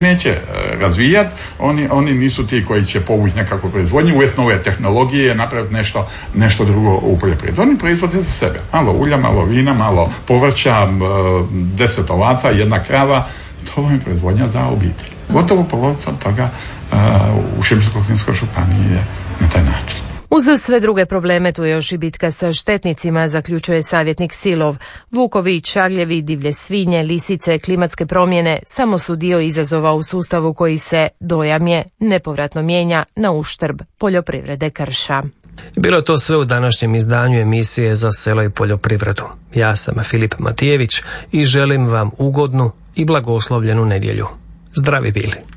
neće razvijati, oni nisu ti koji će povući nekakvu proizvodnju, uvesti nove tehnologije, napraviti nešto drugo u poljoprivredi. Oni proizvode za sebe. Malo ulja, malo vina, malo povrća, 10 ovaca, 1 krava. To je proizvodnja za obitelj. Gotovo polovica toga u Šibensko-kninskoj županiji je na taj način. Uz sve druge probleme tu je još i bitka sa štetnicima, zaključuje savjetnik Silov. Vukovi, čagljevi, divlje svinje, lisice, klimatske promjene samo su dio izazova u sustavu koji se, dojam je, nepovratno mijenja na uštrb poljoprivrede krša. Bilo je to sve u današnjem izdanju emisije Za selo i poljoprivredu. Ja sam Filip Matijević i želim vam ugodnu i blagoslovljenu nedjelju. Zdravi bili!